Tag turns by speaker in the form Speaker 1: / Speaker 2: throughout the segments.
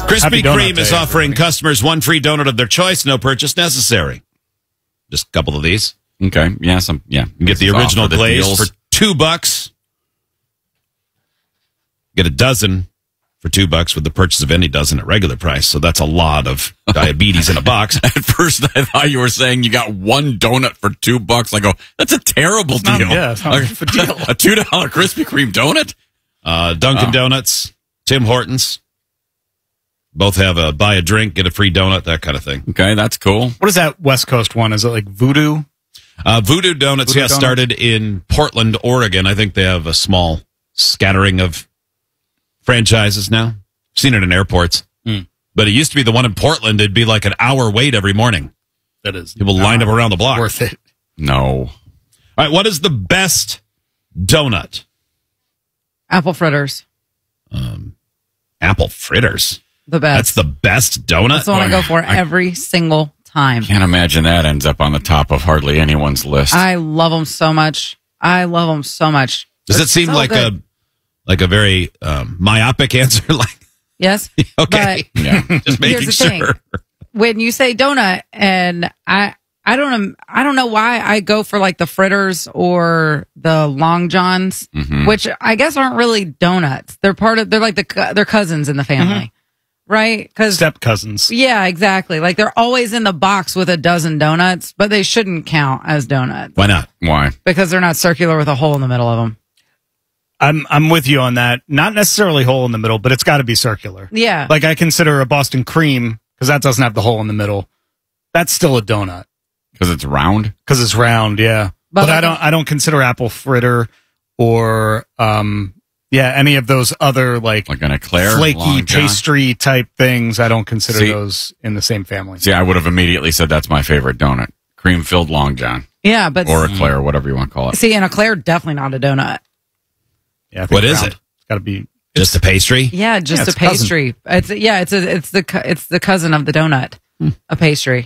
Speaker 1: Krispy Kreme is offering customers one free donut of their choice, no purchase necessary. Just a couple of these.
Speaker 2: Okay, yeah,
Speaker 1: You can get the original glaze for $2. Get a dozen for $2 with the purchase of any dozen at regular price. So that's a lot of diabetes in a box.
Speaker 2: At first, I thought you were saying you got one donut for $2. I go, that's a terrible deal.
Speaker 3: It's not a deal.
Speaker 2: A $2 Krispy Kreme donut?
Speaker 1: Dunkin' Donuts, Tim Hortons. Both have a buy a drink, get a free donut, that kind of thing.
Speaker 2: Okay, that's cool.
Speaker 3: What is that West Coast one? Is it like Voodoo?
Speaker 1: Voodoo Donuts, Donuts started in Portland, Oregon. I think they have a small scattering of franchises now. I've seen it in airports. But it used to be the one in Portland. It'd be like an hour wait every morning.
Speaker 3: That is.
Speaker 1: People lined up around the block.
Speaker 3: Worth it.
Speaker 2: No.
Speaker 1: All right, what is the best donut?
Speaker 4: Apple fritters.
Speaker 1: Apple fritters.
Speaker 4: The best.
Speaker 1: That's the best donut?
Speaker 4: That's the one I go for every single time.
Speaker 2: Can't imagine that ends up on the top of hardly anyone's list.
Speaker 4: I love them so much.
Speaker 1: Does it seem
Speaker 4: so
Speaker 1: like
Speaker 4: good.
Speaker 1: a very myopic answer? Like,
Speaker 4: yes.
Speaker 1: okay.
Speaker 2: Yeah.
Speaker 1: Just making
Speaker 4: Here's the thing.
Speaker 1: sure.
Speaker 4: When you say donut, and I don't know why I go for like the fritters or the long johns, which I guess aren't really donuts. They're like they're cousins in the family, right? Because
Speaker 3: Step cousins.
Speaker 4: Yeah, exactly. Like they're always in the box with a dozen donuts, but they shouldn't count as donuts
Speaker 1: Why not?
Speaker 2: Why?
Speaker 4: because they're not circular with a hole in the middle of them.
Speaker 3: I'm with you on that. Not necessarily hole in the middle, but it's got to be circular.
Speaker 4: Yeah.
Speaker 3: Like I consider a Boston cream, because that doesn't have the hole in the middle. That's still a donut.
Speaker 2: Because it's round?
Speaker 3: Because it's round, yeah. But I don't consider apple fritter or any of those other like
Speaker 2: an eclair,
Speaker 3: flaky
Speaker 2: Long John?
Speaker 3: pastry type things. I don't consider those in the same family.
Speaker 2: See, I would have immediately said that's my favorite donut. Cream-filled Long John.
Speaker 4: Yeah, but
Speaker 2: Or eclair, whatever you want to call it.
Speaker 4: see, an eclair definitely not a donut.
Speaker 3: Yeah, I think
Speaker 1: What is
Speaker 3: round.
Speaker 1: it?
Speaker 3: It's got to be
Speaker 1: Just a pastry?
Speaker 4: Yeah, just
Speaker 3: it's
Speaker 4: a pastry. It's the cousin of the donut. A pastry.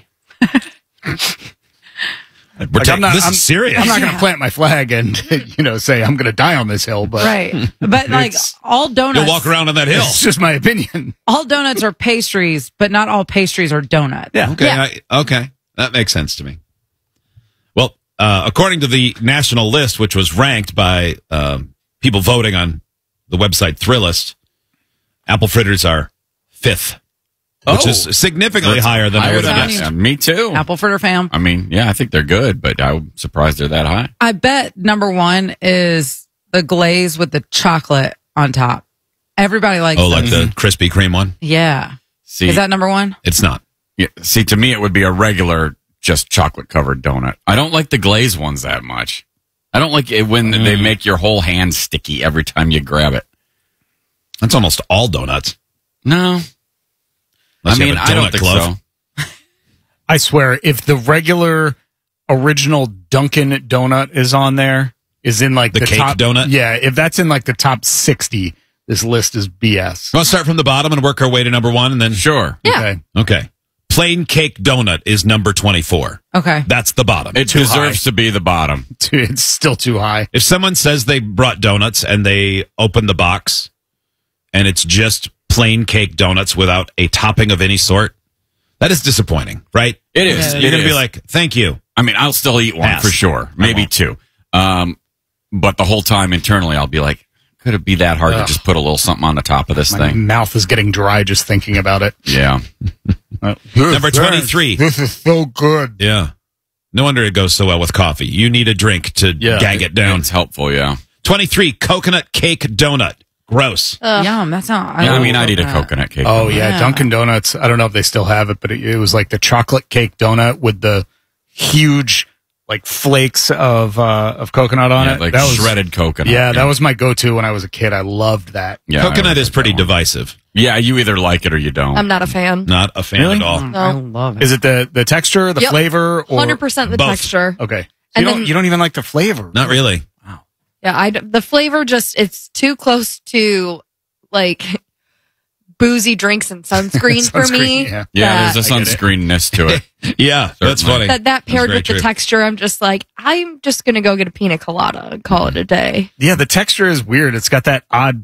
Speaker 1: This is serious.
Speaker 3: I'm not going to plant my flag and say I'm going to die on this hill, but
Speaker 4: Right. But like all donuts,
Speaker 1: You'll walk around on that hill.
Speaker 3: it's just my opinion.
Speaker 4: all donuts are pastries, but not all pastries are donuts.
Speaker 3: Yeah.
Speaker 1: Okay,
Speaker 4: Yeah.
Speaker 1: okay. That makes sense to me. Well, according to the national list, which was ranked by people voting on the website Thrillist, apple fritters are 5th, which is significantly higher than I would have guessed.
Speaker 2: Yeah, me too.
Speaker 4: Apple fritter fam.
Speaker 2: I mean, yeah, I think they're good, but I'm surprised they're that high.
Speaker 4: I bet number one is the glaze with the chocolate on top. Everybody likes
Speaker 1: Oh, like
Speaker 4: those.
Speaker 1: the Krispy Kreme one?
Speaker 4: Yeah.
Speaker 2: See,
Speaker 4: Is that number one?
Speaker 1: It's not.
Speaker 2: yeah, see, to me, it would be a regular, just chocolate-covered donut. I don't like the glazed ones that much. I don't like it when they make your whole hand sticky every time you grab it.
Speaker 1: That's almost all donuts.
Speaker 2: No.
Speaker 1: Unless
Speaker 2: I
Speaker 1: you
Speaker 2: mean,
Speaker 1: have a
Speaker 2: I don't
Speaker 1: donut
Speaker 2: think
Speaker 1: glove.
Speaker 2: so.
Speaker 3: I swear, if the regular original Dunkin' donut is on there, is in like
Speaker 1: The cake
Speaker 3: top,
Speaker 1: donut?
Speaker 3: Yeah, if that's in like the top 60, this list is BS.
Speaker 1: Want to start from the bottom and work our way to number one, and then
Speaker 2: Sure.
Speaker 4: Yeah.
Speaker 3: Okay.
Speaker 1: Okay. Plain cake donut is number 24.
Speaker 4: Okay.
Speaker 1: That's the bottom.
Speaker 2: It
Speaker 3: Too
Speaker 2: deserves
Speaker 3: high.
Speaker 2: to be the bottom.
Speaker 3: It's still too high.
Speaker 1: If someone says they brought donuts and they open the box and it's just plain cake donuts without a topping of any sort, that is disappointing, right?
Speaker 2: It is.
Speaker 4: Yeah.
Speaker 1: You're
Speaker 2: It
Speaker 1: going to be
Speaker 2: is.
Speaker 1: like, thank you.
Speaker 2: I mean, I'll still eat one
Speaker 1: Pass.
Speaker 2: for sure. Maybe
Speaker 1: won't.
Speaker 2: two. But the whole time internally, I'll be like, could it be that hard to just put a little something on the top of this
Speaker 3: My
Speaker 2: thing?
Speaker 3: mouth is getting dry just thinking about it.
Speaker 2: Yeah.
Speaker 1: Number 23.
Speaker 3: This is so good.
Speaker 1: Yeah. No wonder it goes so well with coffee. You need a drink to gag it down.
Speaker 2: It's helpful, yeah.
Speaker 1: 23, coconut cake donut. Gross.
Speaker 4: Yum. That's not.
Speaker 2: Yeah, I mean,
Speaker 4: love
Speaker 2: I'd eat a
Speaker 4: that.
Speaker 2: coconut cake.
Speaker 3: Oh,
Speaker 2: donut.
Speaker 3: yeah.
Speaker 4: Yeah.
Speaker 3: Dunkin' Donuts. I don't know if they still have it, but it was like the chocolate cake donut with the huge like flakes of coconut on
Speaker 2: Yeah,
Speaker 3: it.
Speaker 2: like
Speaker 3: that was
Speaker 2: shredded coconut.
Speaker 3: Yeah, that was my go-to when I was a kid. I loved that.
Speaker 2: Yeah, I
Speaker 1: Coconut
Speaker 2: always
Speaker 1: is
Speaker 2: like
Speaker 1: pretty
Speaker 2: that one.
Speaker 1: divisive.
Speaker 2: Yeah, you either like it or you don't.
Speaker 5: I'm not a fan.
Speaker 1: Not a fan
Speaker 3: Really?
Speaker 1: at all.
Speaker 4: I love it.
Speaker 3: Is it the texture, the
Speaker 5: Yep.
Speaker 3: flavor, or
Speaker 5: 100% the
Speaker 1: both?
Speaker 5: texture.
Speaker 3: Okay? So
Speaker 5: And
Speaker 3: you
Speaker 5: then-
Speaker 3: don't even like the flavor?
Speaker 1: Not really.
Speaker 5: Yeah, the flavor it's too close to like boozy drinks and sunscreen for me.
Speaker 3: Sunscreen, yeah.
Speaker 2: Yeah, there's a
Speaker 3: I get it.
Speaker 2: sunscreenness to it.
Speaker 1: Yeah, that's
Speaker 2: Certainly.
Speaker 1: funny.
Speaker 5: That paired
Speaker 1: very
Speaker 5: with the
Speaker 1: true.
Speaker 5: texture, I'm just like, I'm just gonna go get a pina colada and call it a day.
Speaker 3: Yeah, the texture is weird. It's got that odd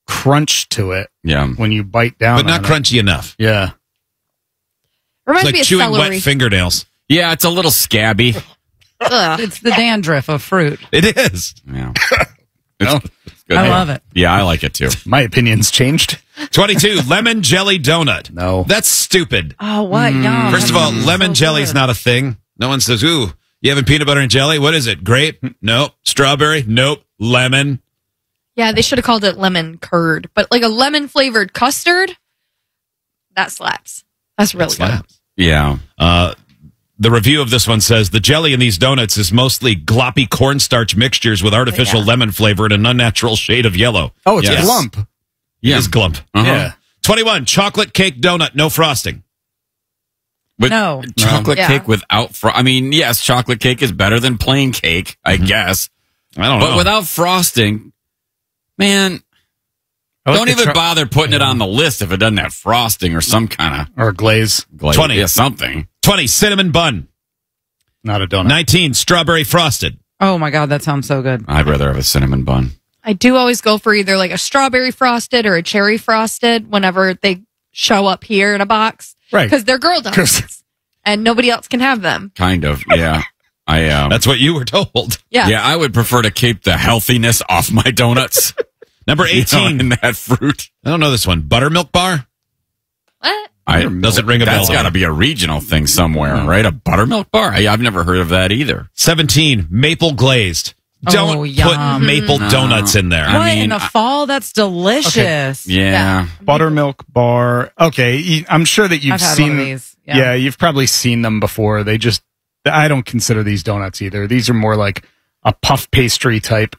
Speaker 3: crunch to it
Speaker 2: Yeah.
Speaker 3: when you bite down.
Speaker 1: but not
Speaker 3: on it.
Speaker 1: crunchy enough.
Speaker 3: Yeah.
Speaker 5: Reminds
Speaker 1: It's
Speaker 5: me
Speaker 1: like
Speaker 5: of
Speaker 1: chewing
Speaker 5: celery.
Speaker 1: wet fingernails.
Speaker 2: Yeah, it's a little scabby.
Speaker 5: Ugh.
Speaker 4: It's the dandruff of fruit.
Speaker 1: It is.
Speaker 2: Yeah.
Speaker 3: No.
Speaker 2: It's good.
Speaker 4: I love it.
Speaker 2: Yeah, I like it too.
Speaker 3: My opinion's changed.
Speaker 1: 22, lemon jelly donut.
Speaker 3: No.
Speaker 1: That's stupid.
Speaker 4: Oh, what? Yum.
Speaker 1: First of all,
Speaker 4: Mm,
Speaker 1: lemon
Speaker 4: so
Speaker 1: jelly's
Speaker 4: good.
Speaker 1: not a thing. No one says, ooh, you having peanut butter and jelly? What is it? Grape? Nope. Strawberry? Nope. Lemon?
Speaker 5: Yeah, they should have called it lemon curd, but like a lemon flavored custard, that slaps. That's really good.
Speaker 1: Slaps.
Speaker 2: Yeah.
Speaker 1: The review of this one says the jelly in these donuts is mostly gloppy cornstarch mixtures with artificial
Speaker 5: Yeah.
Speaker 1: lemon flavor and an unnatural shade of yellow.
Speaker 3: Oh, it's
Speaker 1: Yes.
Speaker 3: a lump.
Speaker 1: It is glump.
Speaker 2: Uh-huh.
Speaker 3: Yeah.
Speaker 1: 21, chocolate cake donut, no frosting.
Speaker 2: But
Speaker 4: No.
Speaker 2: chocolate
Speaker 5: Yeah.
Speaker 2: cake without I mean, yes, chocolate cake is better than plain cake, I guess.
Speaker 1: I don't
Speaker 2: But
Speaker 1: know.
Speaker 2: without frosting, man,
Speaker 3: I like
Speaker 2: don't
Speaker 3: the
Speaker 2: even
Speaker 3: cho-
Speaker 2: bother putting it on the list if it doesn't have frosting or some kind
Speaker 3: Or glaze.
Speaker 2: of glaze.
Speaker 1: 20.
Speaker 2: Yeah, something.
Speaker 1: 20, cinnamon bun.
Speaker 3: Not a donut.
Speaker 1: 19, strawberry frosted.
Speaker 4: Oh my God, that sounds so good.
Speaker 2: I'd rather have a cinnamon bun.
Speaker 5: I do always go for either like a strawberry frosted or a cherry frosted whenever they show up here in a box.
Speaker 3: Right.
Speaker 5: Because they're girl donuts and nobody else can have them.
Speaker 2: Kind of, yeah.
Speaker 1: That's what you were told.
Speaker 5: Yeah.
Speaker 2: Yeah, I would prefer to keep the healthiness off my donuts.
Speaker 1: Number
Speaker 2: You
Speaker 1: 18,
Speaker 2: know, in that fruit.
Speaker 1: I don't know this one. Buttermilk bar?
Speaker 5: What?
Speaker 1: Doesn't ring a bell.
Speaker 2: That's got to be a regional thing somewhere, right? A buttermilk bar? I've never heard of that either.
Speaker 1: 17, maple glazed. Don't
Speaker 4: Oh,
Speaker 1: put
Speaker 4: yum.
Speaker 1: maple
Speaker 2: No.
Speaker 1: donuts in there.
Speaker 2: I
Speaker 4: What
Speaker 2: mean,
Speaker 4: in the fall? That's delicious.
Speaker 2: Yeah.
Speaker 3: Buttermilk bar. Okay. I'm sure that you've
Speaker 4: I've had
Speaker 3: seen
Speaker 4: one of these.
Speaker 3: Yeah, you've probably seen them before. I don't consider these donuts either. These are more like a puff pastry type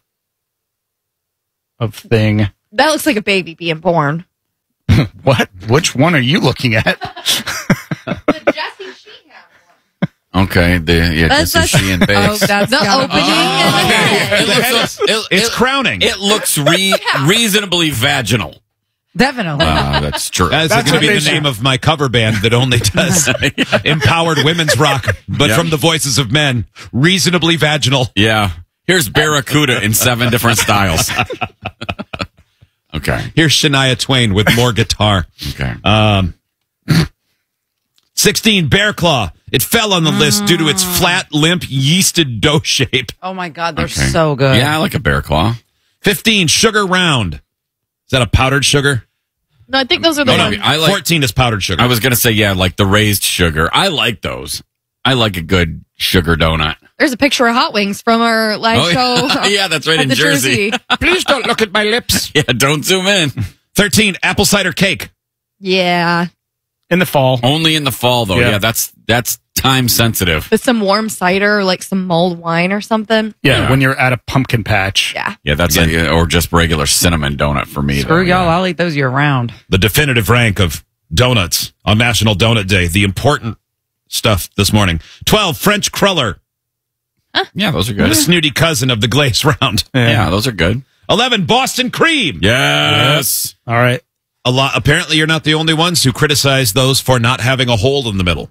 Speaker 3: of thing.
Speaker 5: That looks like a baby being born.
Speaker 3: What? Which one are you looking at?
Speaker 5: The Jessie Sheehan one.
Speaker 2: Okay.
Speaker 5: That's-
Speaker 2: This is she and
Speaker 4: Oh,
Speaker 2: bakes.
Speaker 4: that's
Speaker 5: The
Speaker 4: gotta
Speaker 5: opening
Speaker 4: be-
Speaker 5: and the head.
Speaker 2: It looks,
Speaker 1: It's crowning.
Speaker 2: it looks reasonably vaginal.
Speaker 4: Definitely.
Speaker 2: That's true.
Speaker 1: That's
Speaker 3: That's
Speaker 1: going to
Speaker 3: what
Speaker 1: be
Speaker 3: they
Speaker 1: the
Speaker 3: should-
Speaker 1: name of my cover band that only does empowered women's rock, but
Speaker 2: Yep.
Speaker 1: from the voices of men. Reasonably vaginal.
Speaker 2: Yeah. Here's Barracuda in 7 different styles. Okay.
Speaker 1: Here's Shania Twain with more guitar.
Speaker 2: Okay.
Speaker 1: 16, Bear Claw. It fell on the list due to its flat, limp, yeasted dough shape.
Speaker 4: Oh my God, they're
Speaker 2: Okay.
Speaker 4: so good.
Speaker 2: Yeah, I like a bear claw.
Speaker 1: 15, Sugar Round. Is that a powdered sugar?
Speaker 5: No, I think those are the
Speaker 2: No, no,
Speaker 5: ones.
Speaker 2: I like.
Speaker 1: 14 is powdered sugar.
Speaker 2: I was gonna say yeah, like the raised sugar. I like those. I like a good sugar donut.
Speaker 5: There's a picture of Hot Wings from our live show.
Speaker 2: Yeah, that's right
Speaker 5: at
Speaker 2: in
Speaker 5: the
Speaker 2: Jersey.
Speaker 1: Please don't look at my lips.
Speaker 2: Yeah, don't zoom in.
Speaker 1: 13, apple cider cake.
Speaker 5: Yeah.
Speaker 3: In the fall.
Speaker 2: Only in the fall though.
Speaker 3: Yeah.
Speaker 2: Yeah, that's time sensitive.
Speaker 5: With some warm cider or like some mulled wine or something.
Speaker 3: Yeah, when you're at a pumpkin patch.
Speaker 5: Yeah.
Speaker 2: Yeah, that's or just regular cinnamon donut for me.
Speaker 4: Screw
Speaker 2: though,
Speaker 4: y'all.
Speaker 2: yeah.
Speaker 4: I'll eat those year round.
Speaker 1: The definitive rank of donuts on National Donut Day. The important stuff this morning. 12, French cruller.
Speaker 2: Yeah, those are
Speaker 1: The
Speaker 2: good.
Speaker 1: snooty cousin of the glazed round.
Speaker 2: Yeah, those are good.
Speaker 1: 11, Boston cream.
Speaker 2: Yes.
Speaker 3: All right.
Speaker 1: A lot. Apparently, you're not the only ones who criticize those for not having a hole in the middle.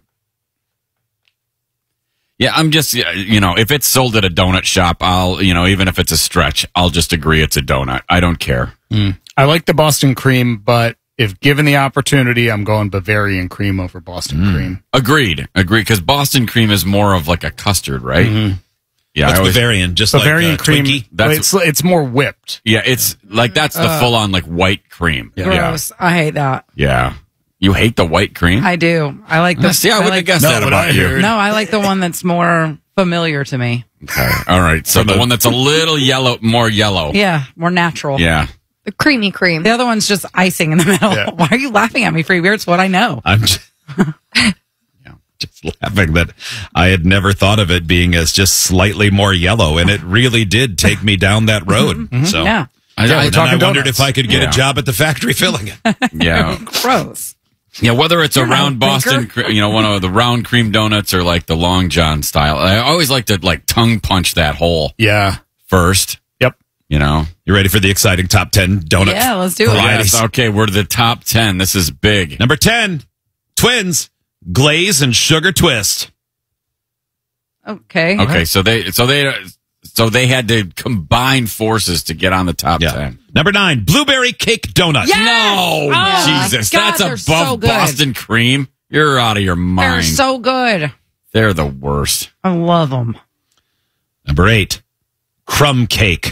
Speaker 2: Yeah, I'm just, if it's sold at a donut shop, I'll, even if it's a stretch, I'll just agree it's a donut. I don't care.
Speaker 3: I like the Boston cream, but if given the opportunity, I'm going Bavarian cream over Boston cream.
Speaker 2: Agreed. Because Boston cream is more of like a custard, right? Yeah,
Speaker 1: What's
Speaker 2: I always-
Speaker 1: Bavarian? Just
Speaker 3: Bavarian
Speaker 1: like
Speaker 3: cream.
Speaker 1: Twinkie?
Speaker 2: That's-
Speaker 3: it's more whipped.
Speaker 2: Yeah, it's like that's the full on like white cream. Yeah.
Speaker 4: Gross. I hate that.
Speaker 2: Yeah. You hate the white cream?
Speaker 4: I do. I like the.
Speaker 2: See, I wouldn't have guessed that
Speaker 3: what
Speaker 2: about
Speaker 3: I
Speaker 2: you.
Speaker 3: heard.
Speaker 4: No, I like the one that's more familiar to me.
Speaker 2: Okay. All right. So the one that's a little yellow, more yellow.
Speaker 4: Yeah, more natural.
Speaker 2: Yeah.
Speaker 5: The creamy cream.
Speaker 4: The other one's just icing in the middle.
Speaker 3: Yeah.
Speaker 4: Why are you laughing at me, Freebie? It's what I know.
Speaker 1: I'm just, just laughing that I had never thought of it being as just slightly more yellow, and it really did take me down that road. So
Speaker 4: Yeah.
Speaker 1: and
Speaker 3: we're
Speaker 1: then
Speaker 3: talking
Speaker 1: I wondered
Speaker 3: donuts.
Speaker 1: if I could get
Speaker 2: Yeah.
Speaker 1: a job at the factory filling it.
Speaker 2: Yeah.
Speaker 4: Gross.
Speaker 2: Yeah. Whether it's a round
Speaker 4: no
Speaker 2: Boston, one of the round cream donuts or like the Long John style. I always like to like tongue punch that hole
Speaker 3: Yeah.
Speaker 2: first,
Speaker 3: Yep.
Speaker 2: you know?
Speaker 1: You ready for the exciting top 10 donut?
Speaker 4: Yeah, let's do it.
Speaker 1: varieties?
Speaker 2: Yes. Okay. We're to the top 10. This is big.
Speaker 1: Number 10, Twins, glaze and sugar twist.
Speaker 4: Okay.
Speaker 2: Okay. So So they had to combine forces to get on the top 10.
Speaker 1: Number 9, blueberry cake donut.
Speaker 4: Yes!
Speaker 2: No,
Speaker 4: Oh,
Speaker 2: Jesus,
Speaker 4: my God,
Speaker 2: that's
Speaker 4: they're
Speaker 2: above
Speaker 4: so good.
Speaker 2: Boston cream. You're out of your
Speaker 4: They're
Speaker 2: mind.
Speaker 4: so good.
Speaker 2: They're the worst.
Speaker 4: I love them.
Speaker 1: Number 8, crumb cake.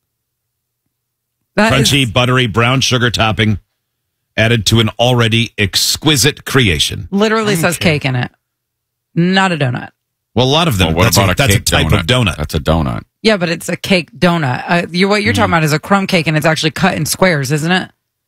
Speaker 1: Crunchy, buttery, brown sugar topping added to an already exquisite creation.
Speaker 4: Literally says cake in it. Not a donut.
Speaker 1: Well, a lot of them.
Speaker 2: Well, what about
Speaker 1: that's
Speaker 2: cake
Speaker 1: a type
Speaker 2: donut?
Speaker 1: of donut.
Speaker 2: That's a donut.
Speaker 4: Yeah, but it's a cake donut. What you're talking about is a crumb cake, and it's actually cut in squares, isn't it?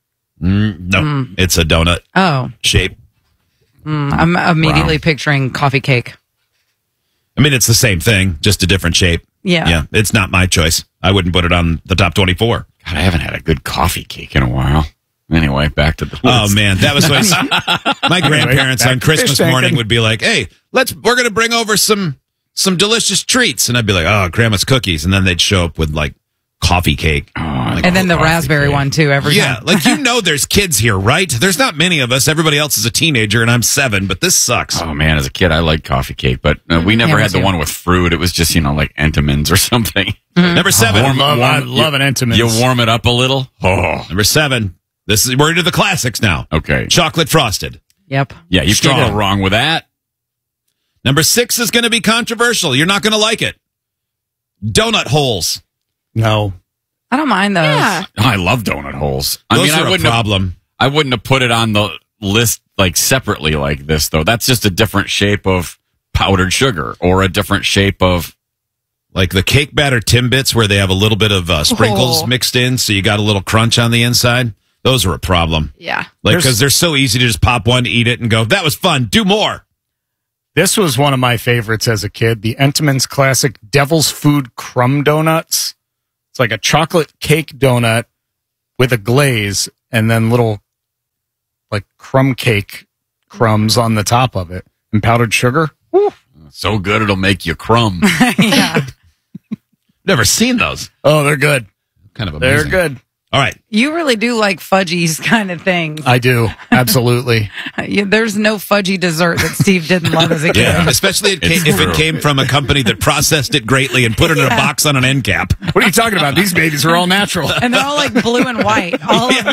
Speaker 1: No, it's a donut
Speaker 4: Oh,
Speaker 1: shape.
Speaker 4: I'm immediately picturing coffee cake.
Speaker 1: I mean, it's the same thing, just a different shape.
Speaker 4: Yeah.
Speaker 1: Yeah, it's not my choice. I wouldn't put it on the top 24.
Speaker 2: God, I haven't had a good coffee cake in a while. Anyway, back to the
Speaker 1: Oh
Speaker 2: list.
Speaker 1: man, that was my grandparents
Speaker 3: back
Speaker 1: on
Speaker 3: to
Speaker 1: Christmas
Speaker 3: fish tanking.
Speaker 1: morning would be like, "Hey, we're going to bring over some delicious treats," and I'd be like, "Oh, Grandma's cookies," and then they'd show up with like coffee cake.
Speaker 4: And then the raspberry one, too, every
Speaker 1: Yeah,
Speaker 4: time.
Speaker 1: like there's kids here, right? There's not many of us. Everybody else is a teenager, and I'm 7. But this sucks.
Speaker 2: Oh man, as a kid, I liked coffee cake, but we never
Speaker 4: Yeah, me
Speaker 2: had the
Speaker 4: too.
Speaker 2: one with fruit. It was just like Entenmann's or something.
Speaker 1: Number 7.
Speaker 3: I love an Entenmann's.
Speaker 2: You warm it up a little. Oh,
Speaker 1: Number 7. We're into the classics now.
Speaker 2: okay.
Speaker 1: Chocolate frosted.
Speaker 4: Yep.
Speaker 2: Yeah, you
Speaker 1: Strong.
Speaker 2: can't go wrong with that.
Speaker 1: Number 6 is going to be controversial. You're not going to like it. Donut holes.
Speaker 3: No.
Speaker 4: I don't mind those.
Speaker 5: Yeah.
Speaker 2: Oh, I love donut holes.
Speaker 1: Those
Speaker 2: I
Speaker 1: are a
Speaker 2: wouldn't
Speaker 1: problem.
Speaker 2: I wouldn't have put it on the list like separately like this though. That's just a different shape of powdered sugar or a different shape of
Speaker 1: Like the cake batter Timbits where they have a little bit of sprinkles
Speaker 5: Oh.
Speaker 1: mixed in, so you got a little crunch on the inside. Those are a problem.
Speaker 5: Yeah.
Speaker 1: Like, because they're so easy to just pop one, eat it, and go, that was fun. Do more.
Speaker 3: This was one of my favorites as a kid. The Entenmann's classic Devil's Food Crumb Donuts. It's like a chocolate cake donut with a glaze and then little like crumb cake crumbs on the top of it and powdered sugar.
Speaker 2: so good it'll make you crumb.
Speaker 4: Yeah.
Speaker 1: Never seen those.
Speaker 3: Oh, they're good.
Speaker 1: Kind of amazing.
Speaker 3: They're good.
Speaker 1: All right.
Speaker 4: You really do like fudgies kind of things.
Speaker 3: I do. Absolutely.
Speaker 4: There's no fudgy dessert that Steve didn't love as a kid.
Speaker 1: Yeah, especially if
Speaker 2: true.
Speaker 1: it came from a company that processed it greatly and put it in a box on an end cap.
Speaker 3: What are you talking about? These babies are all natural.
Speaker 4: And they're all like blue and white. All of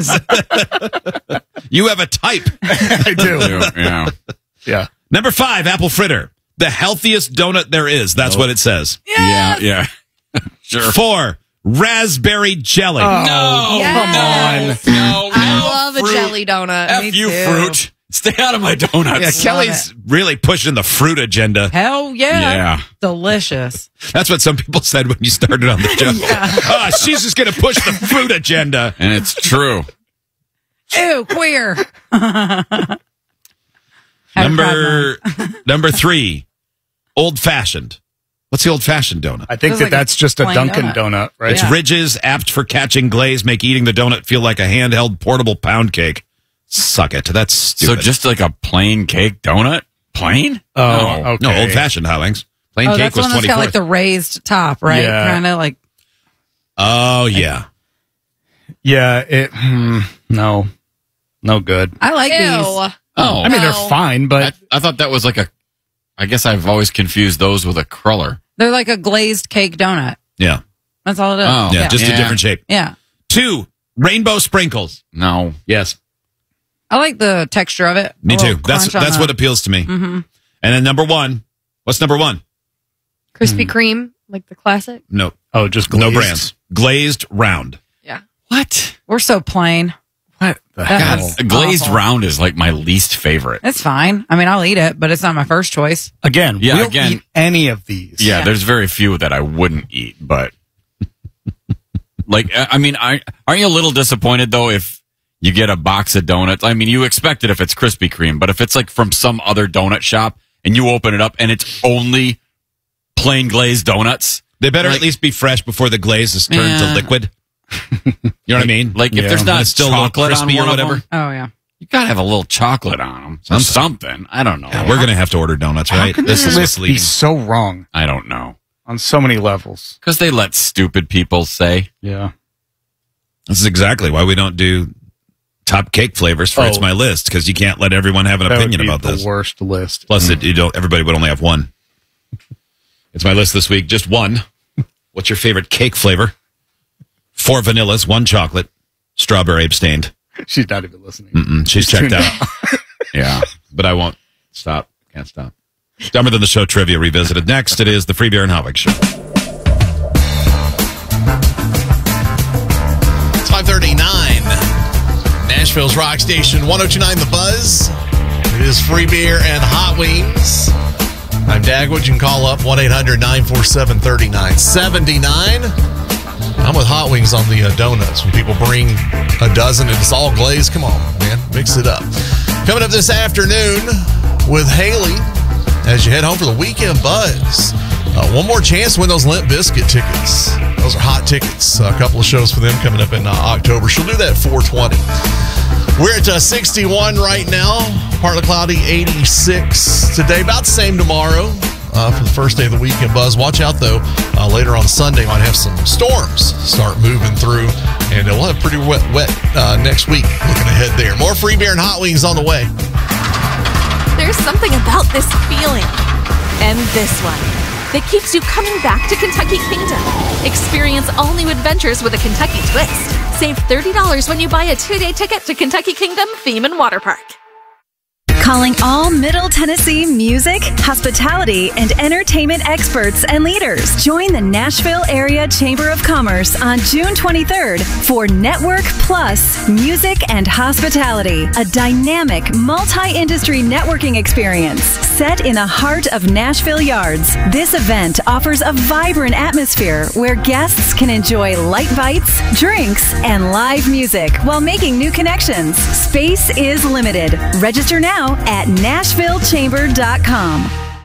Speaker 4: the logos.
Speaker 1: You have a type.
Speaker 3: I do.
Speaker 2: Yeah.
Speaker 3: Yeah.
Speaker 1: Number 5, apple fritter. The healthiest donut there is. That's what it says.
Speaker 2: Yeah. Sure.
Speaker 1: 4, raspberry jelly.
Speaker 2: No.
Speaker 4: Yes.
Speaker 2: Come on. No.
Speaker 5: I love a
Speaker 2: fruit.
Speaker 5: jelly donut.
Speaker 2: F you,
Speaker 4: too.
Speaker 2: fruit. Stay out of my donuts.
Speaker 1: Yeah, Kelly's really pushing the fruit agenda.
Speaker 4: Hell yeah.
Speaker 2: Yeah.
Speaker 4: Delicious.
Speaker 1: That's what some people said when you started on the show. Oh, she's just going to push the fruit agenda.
Speaker 2: And it's true.
Speaker 4: Ew, queer.
Speaker 1: Number 3, old fashioned. What's the old fashioned donut?
Speaker 3: I think
Speaker 4: Feels like
Speaker 3: that's just a
Speaker 4: plain
Speaker 3: Dunkin'
Speaker 4: donut.
Speaker 3: donut, right?
Speaker 1: Its ridges, apt for catching glaze, make eating the donut feel like a handheld portable pound cake. Suck it. That's
Speaker 2: So
Speaker 1: stupid.
Speaker 2: just like a plain cake donut? Plain?
Speaker 3: Oh,
Speaker 2: No.
Speaker 3: okay.
Speaker 1: No, old fashioned, Howings. Plain
Speaker 4: Oh,
Speaker 1: cake
Speaker 4: that's the
Speaker 1: was
Speaker 4: one that's got
Speaker 1: 24th.
Speaker 4: like the raised top, right?
Speaker 3: Yeah.
Speaker 4: Kind of like.
Speaker 1: Oh, yeah.
Speaker 3: Yeah, no good.
Speaker 4: I like
Speaker 5: Ew.
Speaker 4: these.
Speaker 2: Oh.
Speaker 3: I mean, they're
Speaker 5: No.
Speaker 3: fine, but
Speaker 2: I thought that was like I guess I've always confused those with a cruller.
Speaker 4: They're like a glazed cake donut.
Speaker 1: Yeah.
Speaker 4: That's all it is.
Speaker 2: Oh.
Speaker 1: Yeah, just a
Speaker 2: Yeah.
Speaker 1: different shape.
Speaker 4: Yeah.
Speaker 1: 2, rainbow sprinkles.
Speaker 2: No.
Speaker 1: Yes.
Speaker 4: I like the texture of it.
Speaker 1: Me
Speaker 4: A little
Speaker 1: too. That's
Speaker 4: crunch on
Speaker 1: what
Speaker 4: the-
Speaker 1: appeals to me.
Speaker 4: Mm-hmm.
Speaker 1: And then number 1. What's number 1?
Speaker 5: Krispy Kreme, like the classic.
Speaker 1: No.
Speaker 3: oh, just
Speaker 1: No
Speaker 3: glazed.
Speaker 1: brands. Glazed round.
Speaker 5: Yeah.
Speaker 2: What?
Speaker 4: We're so plain.
Speaker 3: What the
Speaker 4: That
Speaker 3: hell?
Speaker 4: is-
Speaker 2: A glazed
Speaker 4: Awful.
Speaker 2: round is like my least favorite.
Speaker 4: It's fine. I mean, I'll eat it, but it's not my first choice.
Speaker 3: Again,
Speaker 2: Yeah,
Speaker 3: we'll
Speaker 2: again.
Speaker 3: eat any of these.
Speaker 2: Yeah, there's very few that I wouldn't eat, but like, I mean, aren't you a little disappointed though if you get a box of donuts? I mean, you expect it if it's Krispy Kreme, but if it's like from some other donut shop and you open it up and it's only plain glazed donuts,
Speaker 1: They better
Speaker 2: Like-
Speaker 1: at least be fresh before the glaze is turned to
Speaker 2: Yeah.
Speaker 1: liquid. You know what I mean?
Speaker 2: like if
Speaker 3: Yeah.
Speaker 2: there's not
Speaker 1: It's still a little
Speaker 2: chocolate on
Speaker 1: crispy or
Speaker 2: one of
Speaker 1: whatever.
Speaker 2: them,
Speaker 4: Oh, yeah.
Speaker 2: you gotta have a little chocolate on them or something. I don't know.
Speaker 1: Yeah, we're going to have to order donuts, right?
Speaker 3: This
Speaker 1: is
Speaker 3: list
Speaker 1: what's
Speaker 3: be
Speaker 1: leading.
Speaker 3: so wrong
Speaker 2: I don't know
Speaker 3: on so many levels.
Speaker 2: because they let stupid people say.
Speaker 3: Yeah.
Speaker 1: This is exactly why we don't do top cake flavors for It's
Speaker 3: Oh.
Speaker 1: My List, because you can't let everyone have an
Speaker 3: That
Speaker 1: opinion
Speaker 3: would be
Speaker 1: about
Speaker 3: the
Speaker 1: this.
Speaker 3: worst list.
Speaker 1: Plus, everybody would only have one. It's My List this week, just one. What's your favorite cake flavor? 4 vanillas, 1 chocolate, strawberry abstained.
Speaker 3: She's not even listening.
Speaker 1: She's checked out.
Speaker 2: Yeah.
Speaker 1: But I won't stop. Can't stop. Dumber Than the Show trivia revisited. Next, it is the Free Beer and Hot Wings Show.
Speaker 6: It's 5:39. Nashville's Rock Station, 102.9 The Buzz. It is Free Beer and Hot Wings. I'm Dagwood. You can call up 1-800-947-3979. I'm with Hot Wings on the donuts. When people bring a dozen and it's all glazed, come on, man, mix it up. Coming up this afternoon with Haley as you head home for the weekend buzz. One more chance to win those Limp Bizkit tickets. Those are hot tickets. A couple of shows for them coming up in October. She'll do that at 4:20. We're at 61 right now. Partly cloudy, 86 today. About the same tomorrow for the first day of the weekend buzz. Watch out, though. Later on Sunday, might have some storms start moving through. And we'll have pretty wet next week. Looking ahead there. More Free Beer and Hot Wings on the way.
Speaker 7: There's something about this feeling and this one that keeps you coming back to Kentucky Kingdom. Experience all new adventures with a Kentucky twist. Save $30 when you buy a 2-day ticket to Kentucky Kingdom Theme and Water Park.
Speaker 8: Calling all Middle Tennessee music, hospitality, and entertainment experts and leaders. Join the Nashville Area Chamber of Commerce on June 23rd for Network Plus Music and Hospitality, a dynamic multi-industry networking experience set in the heart of Nashville Yards. This event offers a vibrant atmosphere where guests can enjoy light bites, drinks, and live music while making new connections. Space is limited. Register now at NashvilleChamber.com.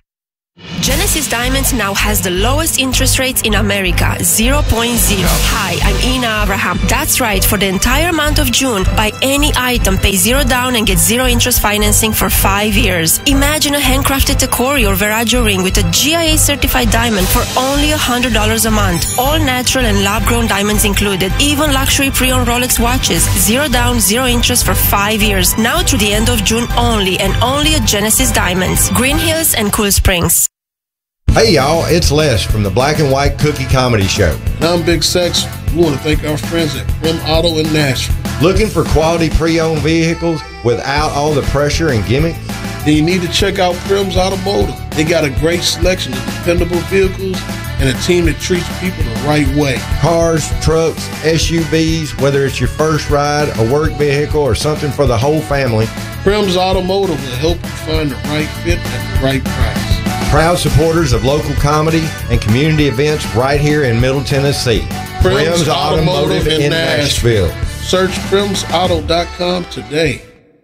Speaker 9: Genesis Diamonds now has the lowest interest rates in America, 0.0. Hi, I'm Ina Abraham. That's right, for the entire month of June, buy any item, pay $0 down and get 0 interest financing for 5 years. Imagine a handcrafted Tacori or Veragio ring with a GIA certified diamond for only $100 a month. All natural and lab-grown diamonds included, even luxury pre-owned Rolex watches. 0 down, 0 interest for 5 years. Now through the end of June only, and only at Genesis Diamonds, Green Hills and Cool Springs.
Speaker 10: Hey y'all, it's Les from the Black and White Cookie Comedy Show.
Speaker 11: And I'm Big Sex. We want to thank our friends at Prim Auto in Nashville.
Speaker 10: Looking for quality pre-owned vehicles without all the pressure and gimmicks?
Speaker 11: Then you need to check out Prim's Automotive. They got a great selection of dependable vehicles and a team that treats people the right way.
Speaker 10: Cars, trucks, SUVs, whether it's your first ride, a work vehicle, or something for the whole family.
Speaker 11: Prim's Automotive will help you find the right fit at the right price.
Speaker 10: Proud supporters of local comedy and community events right here in Middle Tennessee.
Speaker 11: Prim's Automotive in
Speaker 10: Nashville.
Speaker 11: Search primsauto.com today.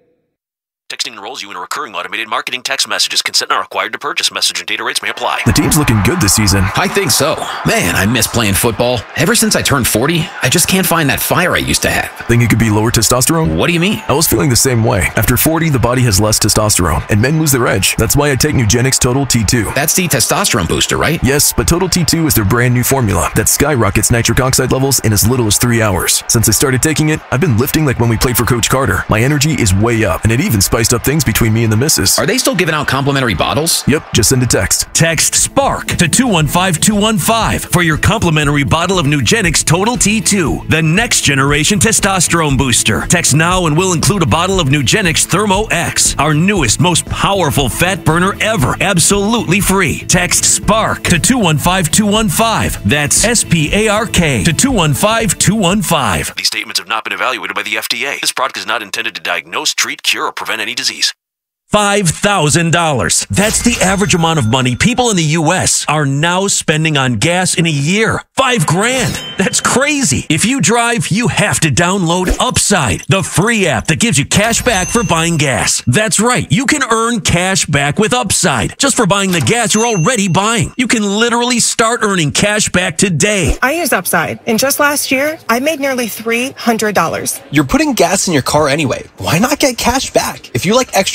Speaker 12: Texting enrolls you in a recurring automated marketing text messages. Consent not required to purchase. Message and data rates may apply.
Speaker 13: The team's looking good this season.
Speaker 14: I think so. Man, I miss playing football. Ever since I turned 40, I just can't find that fire I used to have.
Speaker 13: Think it could be lower testosterone?
Speaker 14: What do you mean?
Speaker 13: I was feeling the same way. After 40, the body has less testosterone, and men lose their edge. That's why I take Nugenix Total T2.
Speaker 14: That's the testosterone booster, right?
Speaker 13: Yes, but Total T2 is their brand new formula that skyrockets nitric oxide levels in as little as 3 hours. Since I started taking it, I've been lifting like when we played for Coach Carter. My energy is way up, and it even spiced up things between me and the missus.
Speaker 14: Are they still giving out complimentary bottles?
Speaker 13: Yep, just send a text.
Speaker 15: Text SPARK to 215-215 for your complimentary bottle of Nugenix Total T2, the next generation testosterone booster. Text now and we'll include a bottle of Nugenix Thermo X, our newest, most powerful fat burner ever, absolutely free. Text SPARK to 215-215. That's SPARK to 215-215.
Speaker 12: These statements have not been evaluated by the FDA. This product is not intended to diagnose, treat, cure, or prevent any disease.
Speaker 15: $5,000. That's the average amount of money people in the U.S. are now spending on gas in a year. $5,000. That's crazy. If you drive, you have to download Upside, the free app that gives you cash back for buying gas. That's right. You can earn cash back with Upside just for buying the gas you're already buying. You can literally start earning cash back today.
Speaker 16: I use Upside, and just last year, I made nearly $300.
Speaker 17: You're putting gas in your car anyway. Why not get cash back? If you like extra cash,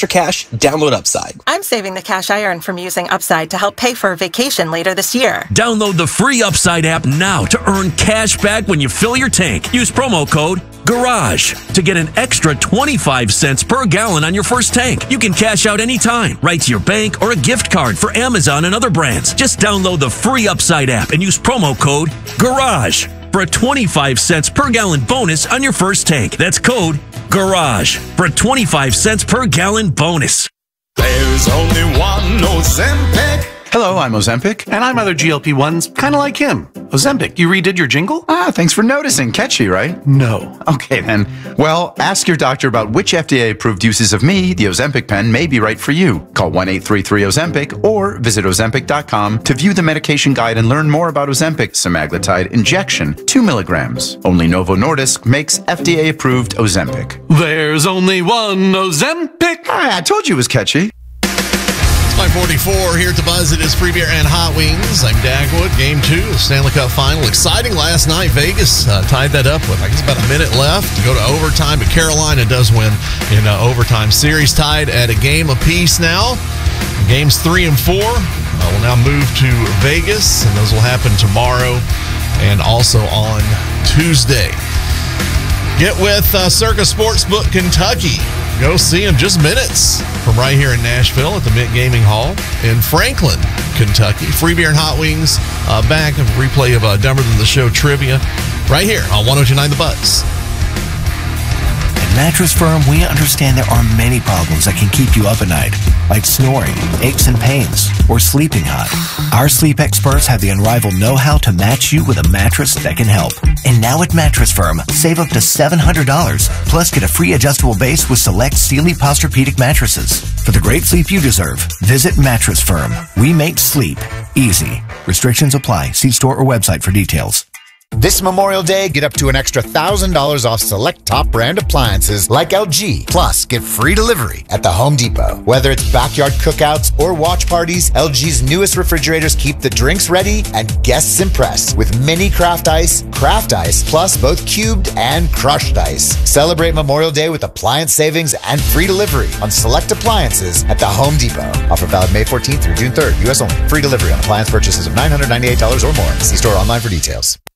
Speaker 17: Download Upside.
Speaker 16: I'm saving the cash I earn from using Upside to help pay for a vacation later this year.
Speaker 15: Download the free Upside app now to earn cash back when you fill your tank. Use promo code GARAGE to get an extra 25 cents per gallon on your first tank. You can cash out anytime, right to your bank or a gift card for Amazon and other brands. Just download the free Upside app and use promo code GARAGE for a 25 cents per gallon bonus on your first tank. That's code GARAGE for a 25 cents per gallon bonus.
Speaker 18: There's only one Ozempic. Hello, I'm Ozempic, and I'm other GLP-1s, kind of like him. Ozempic, you redid your jingle?
Speaker 19: Thanks for noticing. Catchy, right?
Speaker 18: No.
Speaker 19: Okay, then. Well, ask your doctor about which FDA-approved uses of me, the Ozempic pen, may be right for you. Call 1-833-OZEMPIC or visit Ozempic.com to view the medication guide and learn more about Ozempic semaglutide injection, 2 milligrams. Only Novo Nordisk makes FDA-approved Ozempic.
Speaker 18: There's only one Ozempic.
Speaker 19: I told you it was catchy.
Speaker 6: 5:44 here at the Buzz. It is Free Beer and Hot Wings. I'm Dagwood. Game 2, the Stanley Cup Final. Exciting last night. Vegas tied that up with, I guess, about a minute left to go to overtime, but Carolina does win in overtime. Series tied at a game apiece now. Games 3 and 4 will now move to Vegas, and those will happen tomorrow and also on Tuesday. Get with Circus Sportsbook Kentucky. Go see them just minutes from right here in Nashville at the Mint Gaming Hall in Franklin, Kentucky. Free Beer and Hot Wings back. A replay of Dumber Than the Show trivia right here on 102.9 The Buzz.
Speaker 20: At Mattress Firm, we understand there are many problems that can keep you up at night, like snoring, aches and pains, or sleeping hot. Our sleep experts have the unrivaled know-how to match you with a mattress that can help. And now at Mattress Firm, save up to $700, plus get a free adjustable base with select Sealy Posturepedic mattresses. For the great sleep you deserve, visit Mattress Firm. We make sleep easy. Restrictions apply. See store or website for details.
Speaker 21: This Memorial Day, get up to an extra $1,000 off select top brand appliances like LG. Plus, get free delivery at the Home Depot. Whether it's backyard cookouts or watch parties, LG's newest refrigerators keep the drinks ready and guests impressed with mini craft ice, plus both cubed and crushed ice. Celebrate Memorial Day with appliance savings and free delivery on select appliances at the Home Depot. Offer valid May 14th through June 3rd. U.S. only. Free delivery on appliance purchases of $998 or more. See store online for details.